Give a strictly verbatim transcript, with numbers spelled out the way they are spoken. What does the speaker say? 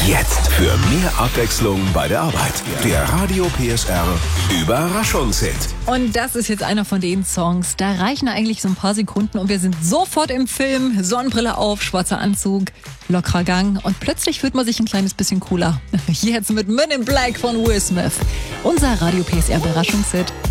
Jetzt für mehr Abwechslung bei der Arbeit. Der Radio P S R Überraschungshit. Und das ist jetzt einer von den Songs, da reichen eigentlich so ein paar Sekunden und wir sind sofort im Film. Sonnenbrille auf, schwarzer Anzug, lockerer Gang und plötzlich fühlt man sich ein kleines bisschen cooler. Jetzt mit Men in Black von Will Smith. Unser Radio P S R Überraschungshit.